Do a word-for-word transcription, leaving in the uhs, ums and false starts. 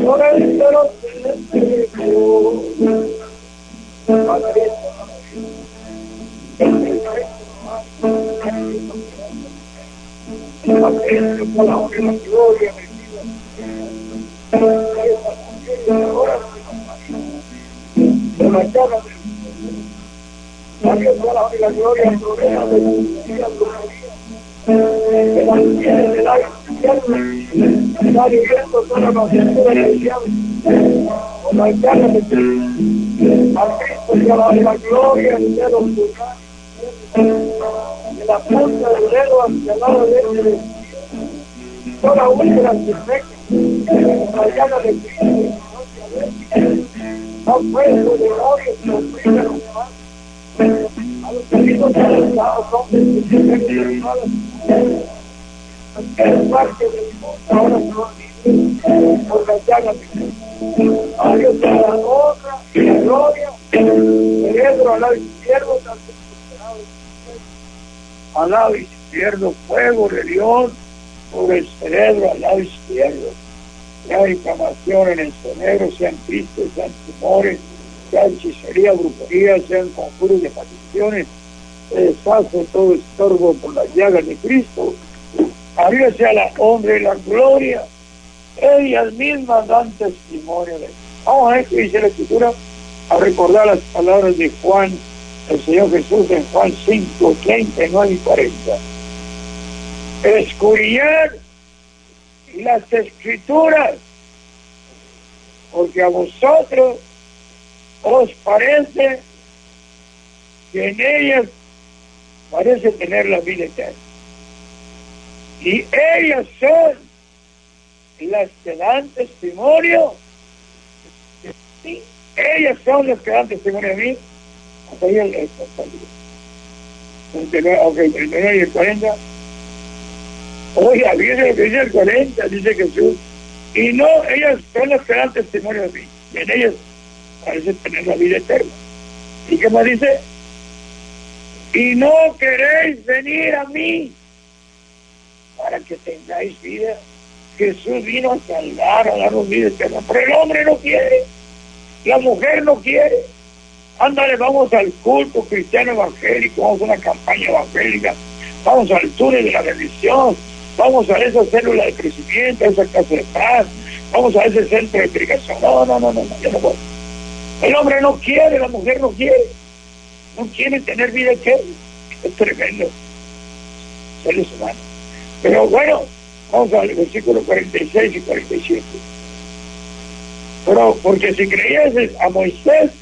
por el de los celestiales. Por la honra y la gloria de Dios. De la llaga de Dios, por la honra y la gloria de Dios, de la de la mujer del aire, está viviendo toda la cultura cristiana, por la llaga de Cristo, a Cristo y a la, la gloria de los lugares, de la punta del dedo hacia el lado derecho, toda úlcera perfecta, la llaga de Cristo, no puedo de gloria, sino primero más. A los queridos alentados hombres que se ven malas, el parque del mundo ahora no por la llaga de Cristo. A Dios sea la honra y la gloria, cerebro al lado izquierdo, al lado izquierdo, fuego de Dios sobre el cerebro al lado izquierdo. Sea inflamación en el cerebro, sean tristes, sean tumores, sea hechicería, brujería, sean conjuros de maldiciones, se deshace todo estorbo por las llagas de Cristo. A Dios sea la honra y la gloria. Ellas mismas dan testimonio de Él. Vamos a ver qué dice la Escritura, a recordar las palabras de Juan, el Señor Jesús en Juan cinco, treinta y nueve y cuarenta. Escudriñad las Escrituras, porque a vosotros os parece que en ellas parece tener la vida eterna, y ellas son las que dan testimonio. Sí, ellas son las que dan testimonio de mí. Hasta ahí el treinta y nueve, ok, treinta y nueve y el cuarenta. Oiga, viene lo que dice el cuarenta, dice Jesús, y no, ellas son las que dan testimonio de mí, y en ellas parece tener la vida eterna. ¿Y qué más dice? Y no queréis venir a mí para que tengáis vida. Jesús vino a salvar, a darnos vida eterna, pero el hombre no quiere, la mujer no quiere. Ándale, vamos al culto cristiano evangélico, vamos a una campaña evangélica, vamos al túnel de la bendición, vamos a esa célula de crecimiento, a esa casa de paz, vamos a ese centro de predicación. No, no, no, no, no, yo no voy. El hombre no quiere, la mujer no quiere, no quiere tener vida eterna. Es tremendo, seres humanos. Pero bueno, vamos al versículo cuarenta y seis y cuarenta y siete. Pero porque si creyeses a Moisés,